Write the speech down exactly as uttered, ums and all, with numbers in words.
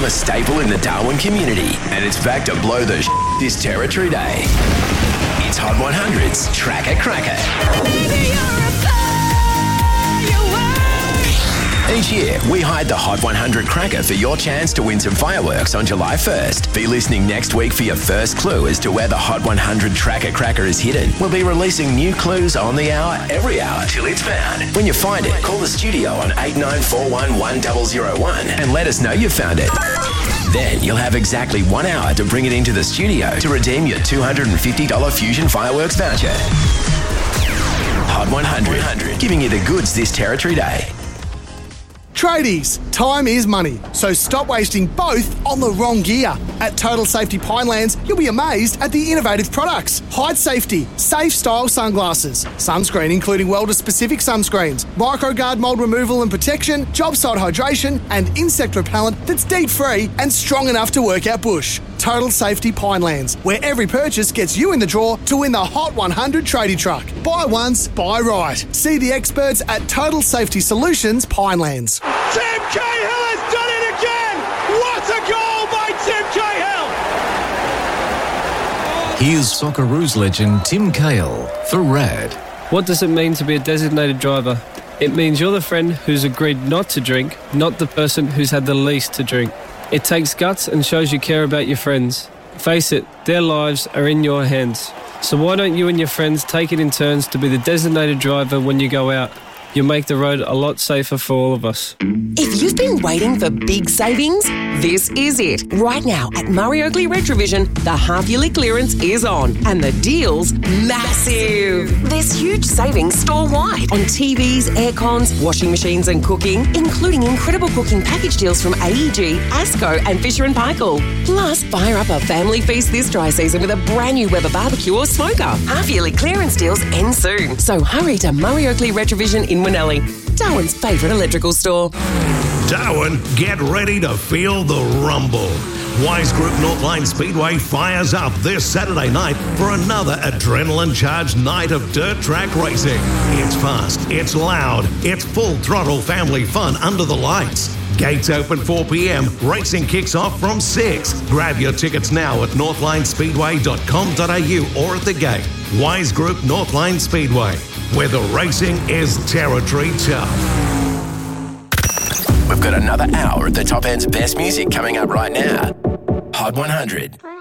become a staple in the Darwin community, and it's back to blow the sh- this Territory Day. It's Hot one hundred's Tracker Cracker. Each year, we hide the Hot one hundred Cracker for your chance to win some fireworks on July first. Be listening next week for your first clue as to where the Hot one hundred Tracker Cracker is hidden. We'll be releasing new clues on the hour, every hour, till it's found. When you find it, call the studio on eight nine four one, one zero zero one and let us know you found it. Then you'll have exactly one hour to bring it into the studio to redeem your two hundred fifty dollars Fusion Fireworks voucher. Hot one hundred, giving you the goods this Territory Day. Tradies, time is money, so stop wasting both on the wrong gear. At Total Safety Pinelands, you'll be amazed at the innovative products. Height safety, safe style sunglasses, sunscreen including welder-specific sunscreens, microguard mold removal and protection, job site hydration, and insect repellent that's deep-free and strong enough to work out bush. Total Safety Pinelands, where every purchase gets you in the draw to win the Hot one hundred tradie truck. Buy once, buy right. See the experts at Total Safety Solutions Pinelands. Tim Cahill has done it again! What a goal by Tim Cahill! Here's Socceroos legend Tim Cahill for Rad. What does it mean to be a designated driver? It means you're the friend who's agreed not to drink, not the person who's had the least to drink. It takes guts and shows you care about your friends. Face it, their lives are in your hands. So why don't you and your friends take it in turns to be the designated driver when you go out? You'll make the road a lot safer for all of us. If you've been waiting for big savings, this is it. Right now at Murray Oakley Retrovision, the half-yearly clearance is on and the deal's massive. There's huge savings store-wide on T Vs, aircons, washing machines and cooking, including incredible cooking package deals from A E G, Asco and Fisher and Paykel. Plus, fire up a family feast this dry season with a brand new Weber barbecue or smoker. Half-yearly clearance deals end soon. So hurry to Murray Oakley Retrovision in Winnelly, Darwin's favourite electrical store. Darwin, get ready to feel the rumble. Wise Group Northline Speedway fires up this Saturday night for another adrenaline-charged night of dirt track racing. It's fast, it's loud, it's full throttle family fun under the lights. Gates open four p.m. Racing kicks off from six. Grab your tickets now at northline speedway dot com dot a u or at the gate. Wise Group Northline Speedway, where the racing is territory tough. We've got another hour of the top end's best music coming up right now. Hot one hundred.